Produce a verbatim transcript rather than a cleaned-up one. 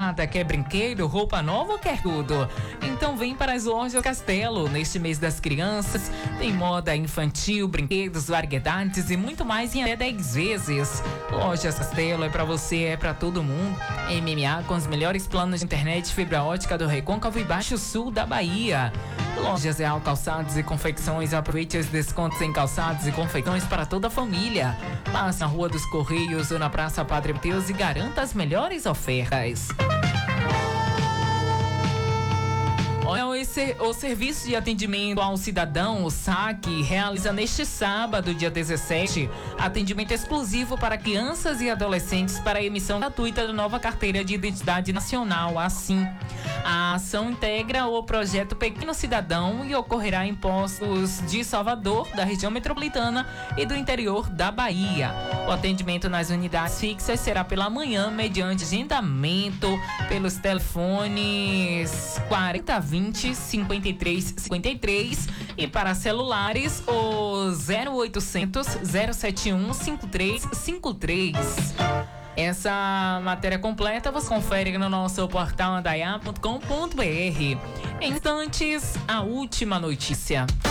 criançada quer brinquedo, roupa nova, quer tudo. Então vem para as lojas Castelo. Neste mês das crianças, tem moda infantil, brinquedos, variedades e muito mais em até dez vezes. Lojas Castelo é para você, é para todo mundo. M M A com os melhores planos de internet fibra ótica do Recôncavo e Baixo Sul da Bahia. Lojas Real Calçados e Confecções, aproveite os descontos em calçados e confecções para toda a família. Passe na Rua dos Correios ou na Praça Padre Mateus e garanta as melhores ofertas. Olha, esse, o Serviço de Atendimento ao Cidadão, o S A C, realiza neste sábado, dia dezessete, atendimento exclusivo para crianças e adolescentes para a emissão gratuita da nova Carteira de Identidade Nacional, a SIM. A ação integra o projeto Pequeno Cidadão e ocorrerá em postos de Salvador, da região metropolitana e do interior da Bahia. O atendimento nas unidades fixas será pela manhã, mediante agendamento pelos telefones quarenta vinte, cinquenta e três cinquenta e três e para celulares o zero oitocentos, zero setenta e um, cinquenta e três cinquenta e três. Essa matéria completa você confere no nosso portal andaiá ponto com ponto br. Em instantes, a última notícia.